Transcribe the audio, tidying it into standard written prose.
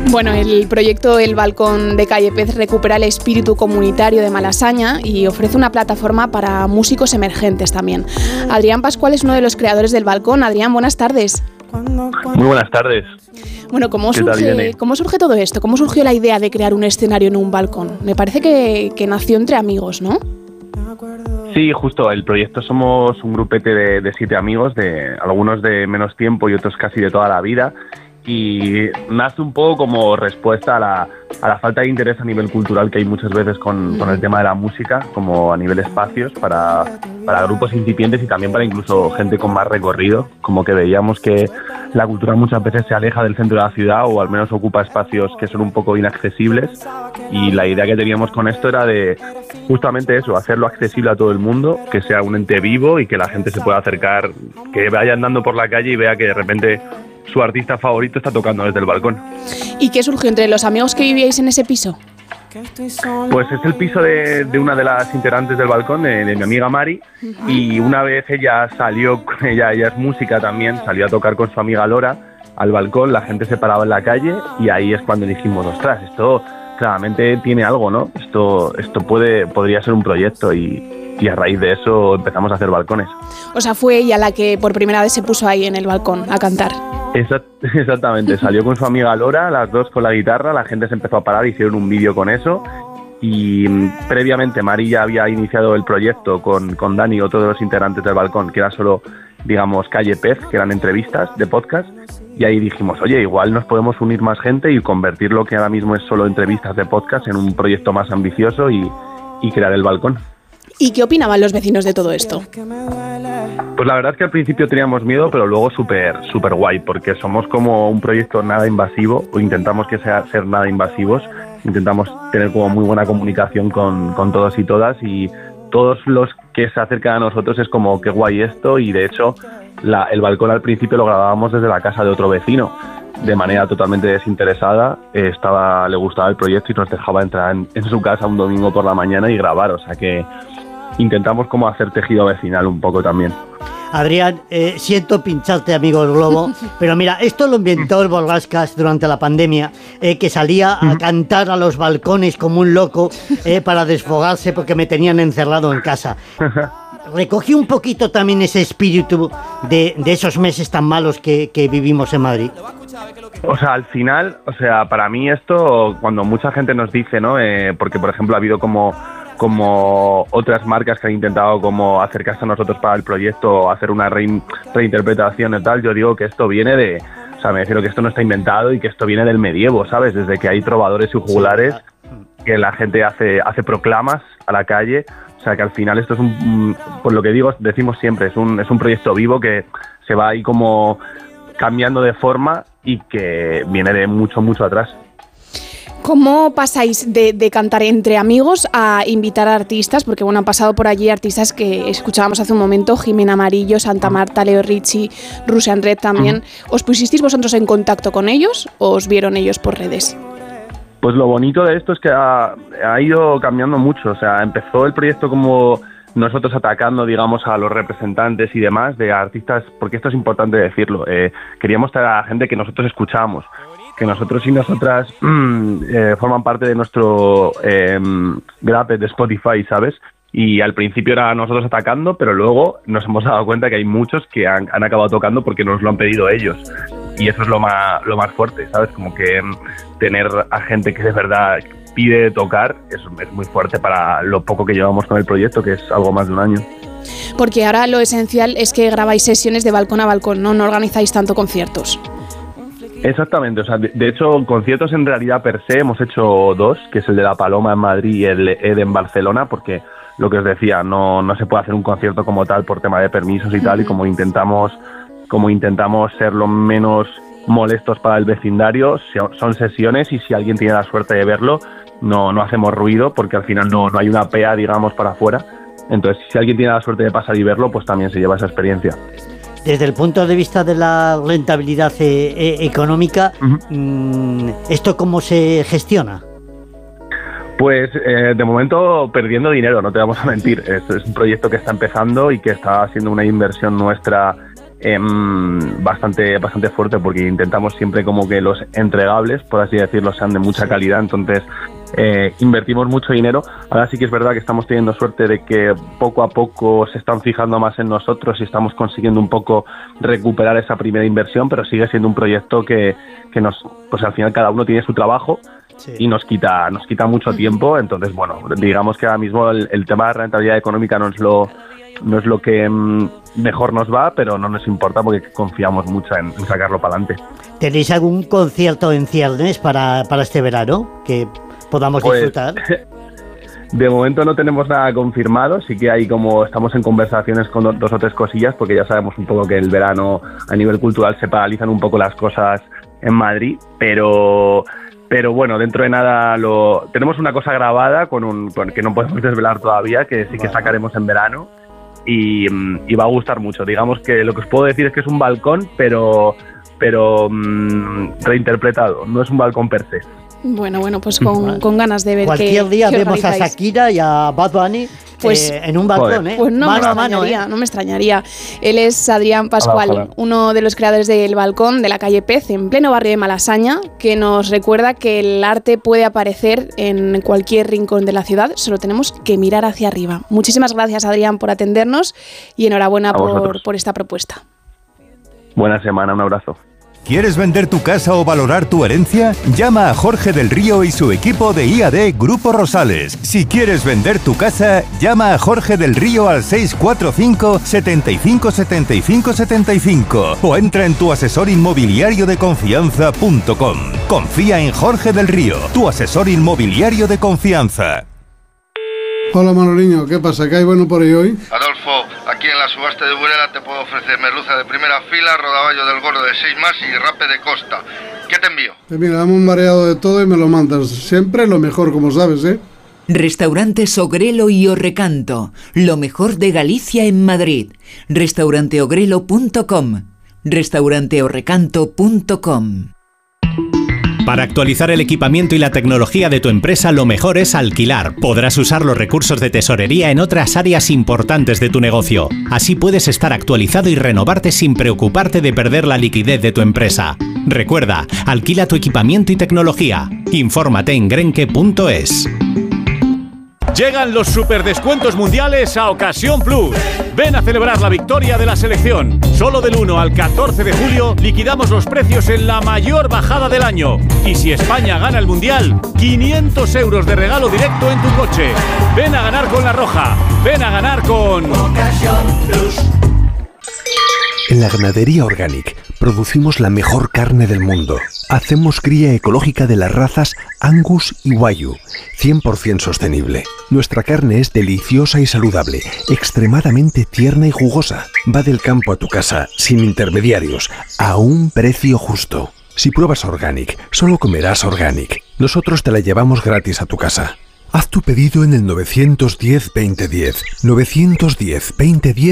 Bueno, el proyecto El Balcón de Calle Pez recupera el espíritu comunitario de Malasaña y ofrece una plataforma para músicos emergentes también. Adrián Pascual es uno de los creadores del Balcón. Adrián, buenas tardes. Muy buenas tardes. Bueno, ¿cómo surge todo esto? ¿Cómo surgió la idea de crear un escenario en un balcón? Me parece que nació entre amigos, ¿no? Sí, justo. El proyecto somos un grupete de 7 amigos, algunos de menos tiempo y otros casi de toda la vida. Y nace un poco como respuesta a la falta de interés a nivel cultural que hay muchas veces con el tema de la música, como a nivel espacios para grupos incipientes y también para incluso gente con más recorrido, como que veíamos que la cultura muchas veces se aleja del centro de la ciudad o al menos ocupa espacios que son un poco inaccesibles, y la idea que teníamos con esto era de justamente eso, hacerlo accesible a todo el mundo, que sea un ente vivo y que la gente se pueda acercar, que vaya andando por la calle y vea que de repente su artista favorito está tocando desde el balcón. ¿Y qué surgió entre los amigos que vivíais en ese piso? Pues es el piso de una de las integrantes del balcón, de mi amiga Mari, y una vez ella salió, ella es música también, salió a tocar con su amiga Lora al balcón, la gente se paraba en la calle y ahí es cuando dijimos, ostras, esto claramente tiene algo, ¿no? Esto podría ser un proyecto y a raíz de eso empezamos a hacer balcones. O sea, fue ella la que por primera vez se puso ahí en el balcón a cantar. Exactamente, salió con su amiga Lora, las dos con la guitarra, la gente se empezó a parar, hicieron un vídeo con eso y previamente Mari ya había iniciado el proyecto con Dani, otro de los integrantes del balcón, que era solo, digamos, Calle Pez, que eran entrevistas de podcast, y ahí dijimos, oye, igual nos podemos unir más gente y convertir lo que ahora mismo es solo entrevistas de podcast en un proyecto más ambicioso y crear el balcón. ¿Y qué opinaban los vecinos de todo esto? Pues la verdad es que al principio teníamos miedo, pero luego súper guay, porque somos como un proyecto nada invasivo, o intentamos que ser nada invasivos, intentamos tener como muy buena comunicación con todos y todas, y todos los que se acercan a nosotros es como qué guay esto, y de hecho el balcón al principio lo grabábamos desde la casa de otro vecino, de manera totalmente desinteresada, le gustaba el proyecto y nos dejaba entrar en su casa un domingo por la mañana y grabar, o sea que intentamos como hacer tejido vecinal un poco también. Adrián, siento pincharte, amigo del Globo, pero mira, esto lo inventó el Borrascas durante la pandemia, que salía a cantar a los balcones como un loco para desfogarse porque me tenían encerrado en casa. Recogí un poquito también ese espíritu de esos meses tan malos que vivimos en Madrid. O sea, al final, para mí esto, cuando mucha gente nos dice, ¿no? Porque, por ejemplo, ha habido como otras marcas que han intentado como acercarse a nosotros para el proyecto, hacer una reinterpretación y tal, yo digo que esto viene me refiero que esto no está inventado y que esto viene del medievo, ¿sabes? Desde que hay trovadores y juglares, que la gente hace proclamas a la calle, o sea que al final esto es por lo que decimos siempre, es un proyecto vivo que se va ahí como cambiando de forma y que viene de mucho, mucho atrás. ¿Cómo pasáis de cantar entre amigos a invitar a artistas? Porque han pasado por allí artistas que escuchábamos hace un momento, Jimena Amarillo, Santa Marta, Leo Ricci, Russian Red también. ¿Os pusisteis vosotros en contacto con ellos o os vieron ellos por redes? Pues lo bonito de esto es que ha ido cambiando mucho, o sea, empezó el proyecto como nosotros atacando, digamos, a los representantes y demás de artistas, porque esto es importante decirlo, queríamos traer a la gente que nosotros escuchábamos, que nosotros y nosotras forman parte de nuestro Grapet de Spotify, ¿sabes? Y al principio era nosotros atacando, pero luego nos hemos dado cuenta que hay muchos que han acabado tocando porque nos lo han pedido ellos. Y eso es lo más fuerte, ¿sabes? Como que tener a gente que de verdad pide tocar es muy fuerte para lo poco que llevamos con el proyecto, que es algo más de un año. Porque ahora lo esencial es que grabáis sesiones de balcón a balcón, ¿no? No organizáis tanto conciertos. Exactamente, o sea, de hecho, conciertos en realidad per se hemos hecho 2, que es el de La Paloma en Madrid y el ED en Barcelona, porque lo que os decía, no se puede hacer un concierto como tal por tema de permisos y tal, y como intentamos ser lo menos molestos para el vecindario, son sesiones y si alguien tiene la suerte de verlo, no hacemos ruido porque al final no hay una pea, digamos, para afuera. Entonces, si alguien tiene la suerte de pasar y verlo, pues también se lleva esa experiencia. Desde el punto de vista de la rentabilidad económica, ¿esto cómo se gestiona? Pues de momento perdiendo dinero, no te vamos a mentir. Es un proyecto que está empezando y que está siendo una inversión nuestra bastante fuerte, porque intentamos siempre como que los entregables, por así decirlo, sean de mucha calidad. Entonces invertimos mucho dinero. Ahora sí que es verdad que estamos teniendo suerte de que poco a poco se están fijando más en nosotros y estamos consiguiendo un poco recuperar esa primera inversión, pero sigue siendo un proyecto que nos, pues al final cada uno tiene su trabajo. Sí. Y nos quita mucho tiempo. Entonces, bueno, digamos que ahora mismo el tema de rentabilidad económica no es lo que mejor nos va, pero no nos importa porque confiamos mucho en sacarlo para adelante. ¿Tenéis algún concierto en ciernes para este verano que podamos disfrutar? De momento no tenemos nada confirmado, sí que estamos en conversaciones con 2 o 3 cosillas, porque ya sabemos un poco que el verano a nivel cultural se paralizan un poco las cosas en Madrid, pero bueno, dentro de nada tenemos una cosa grabada con que no podemos desvelar todavía, que sí que sacaremos en verano y va a gustar mucho. Digamos que lo que os puedo decir es que es un balcón, pero reinterpretado, no es un balcón per se. Bueno, pues con ganas de ver cualquier día vemos a Shakira y a Bad Bunny en un balcón, pues mano a mano, no me extrañaría. Él es Adrián Pascual, uno de los creadores del Balcón de la calle Pez, en pleno barrio de Malasaña, que nos recuerda que el arte puede aparecer en cualquier rincón de la ciudad, solo tenemos que mirar hacia arriba. Muchísimas gracias, Adrián, por atendernos y enhorabuena por esta propuesta. Buena semana, un abrazo. ¿Quieres vender tu casa o valorar tu herencia? Llama a Jorge del Río y su equipo de IAD Grupo Rosales. Si quieres vender tu casa, llama a Jorge del Río al 645 75 75 75 o entra en tuasesorinmobiliariodeconfianza.com. Confía en Jorge del Río, tu asesor inmobiliario de confianza. Hola Manoliño, ¿qué pasa? ¿Qué hay bueno por ahí hoy? Adolfo, aquí en la subasta de Burela te puedo ofrecer merluza de primera fila, rodaballo del gordo de 6 más y rape de costa. ¿Qué te envío? Mira, dame un mareado de todo y me lo mandas. Siempre lo mejor, como sabes, ¿eh? Restaurantes Ogrelo y Orrecanto, lo mejor de Galicia en Madrid. Restauranteogrelo.com, restauranteorrecanto.com. Para actualizar el equipamiento y la tecnología de tu empresa, lo mejor es alquilar. Podrás usar los recursos de tesorería en otras áreas importantes de tu negocio. Así puedes estar actualizado y renovarte sin preocuparte de perder la liquidez de tu empresa. Recuerda, alquila tu equipamiento y tecnología. Infórmate en grenke.es. Llegan los superdescuentos mundiales a Ocasión Plus. Ven a celebrar la victoria de la selección. Solo del 1 al 14 de julio liquidamos los precios en la mayor bajada del año. Y si España gana el Mundial, 500 euros de regalo directo en tu coche. Ven a ganar con La Roja. Ven a ganar con Ocasión Plus. En la Ganadería Organic producimos la mejor carne del mundo. Hacemos cría ecológica de las razas Angus y Wagyu, 100% sostenible. Nuestra carne es deliciosa y saludable, extremadamente tierna y jugosa. Va del campo a tu casa, sin intermediarios, a un precio justo. Si pruebas Organic, solo comerás Organic. Nosotros te la llevamos gratis a tu casa. Haz tu pedido en el 910 2010, 910 2010